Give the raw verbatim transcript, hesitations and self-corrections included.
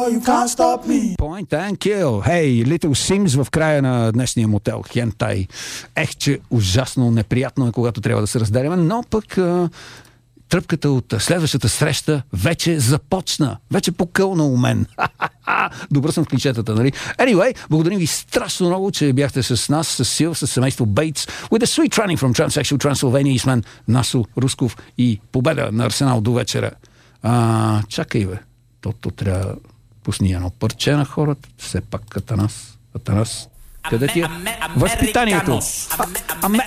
you can't stop me. Point and kill. Hey, Little Sims в края на днешния мотел. Хентай. Ех, че ужасно неприятно е, когато трябва да се разделяме, но пък а, тръпката от следващата среща вече започна. Вече покълна у мен. Добър съм в клишетата, нали? Anyway, благодарим ви страшно много, че бяхте с нас, с Сил, с семейство Бейтс, with a sweet training from Transsexual Transylvania, Eastman, Насо Русков и победа на Арсенал до вечера. А, чакай, бе. То-то трябва пусни едно парче на хората. Все пак Атанас. Атанас. Къде ти е? Възпитанието.